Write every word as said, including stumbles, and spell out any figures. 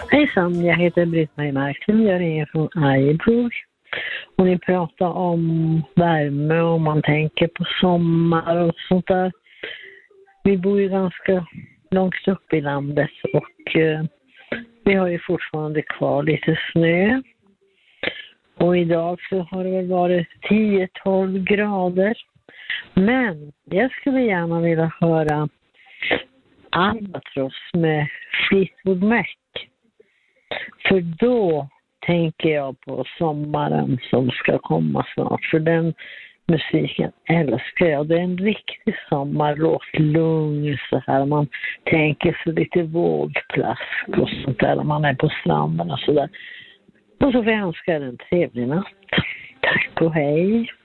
Hejsan, jag heter Britt-Marie Marklund, jag ringer från Arjeplog. Och ni pratar om värme och man tänker på sommar och sånt där. Vi bor ju ganska långt upp i landet och eh, vi har ju fortfarande kvar lite snö. Och idag så har det väl varit tio till tolv grader. Men jag skulle gärna vilja höra Albatross med Fleetwood Mac. För då tänker jag på sommaren som ska komma snart. För den musiken älskar jag. Det är en riktig sommarlåt, lugn så här. Man tänker sig lite vågplask och sånt där. Man är på stranden och sådär. Och så får jag önska er en trevlig natt. Tack och hej.